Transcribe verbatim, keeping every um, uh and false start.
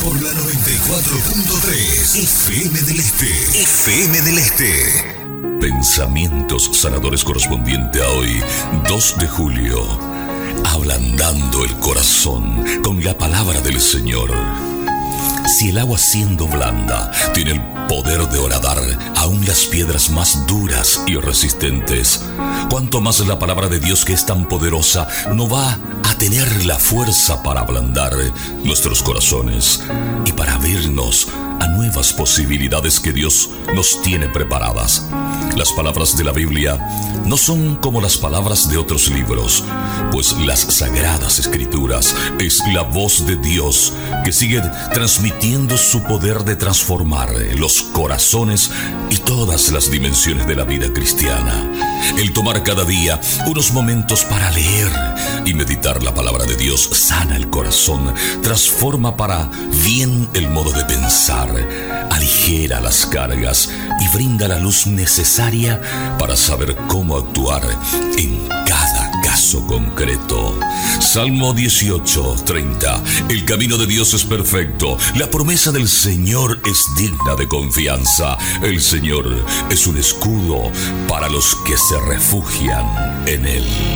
por la noventa y cuatro punto tres F M del Este. F M del Este. Pensamientos sanadores correspondiente a hoy, dos de julio. Ablandando el corazón con la palabra del Señor. Si el agua siendo blanda tiene el poder de horadar aún las piedras más duras y resistentes, cuánto más la palabra de Dios, que es tan poderosa, no va a tener la fuerza para ablandar nuestros corazones y para abrirnos a nuevas posibilidades que Dios nos tiene preparadas. Las palabras de la Biblia no son como las palabras de otros libros, pues las Sagradas Escrituras es la voz de Dios que sigue transmitiendo su poder de transformar los corazones y todas las dimensiones de la vida cristiana. El tomar cada día unos momentos para leer y meditar la palabra de Dios sana el corazón, transforma para bien el modo de pensar, aligera las cargas y brinda la luz necesaria para saber cómo actuar en cada caso concreto. Salmo dieciocho, treinta. El camino de Dios es perfecto. La promesa del Señor es digna de confianza. El Señor es un escudo para los que se refugian en Él.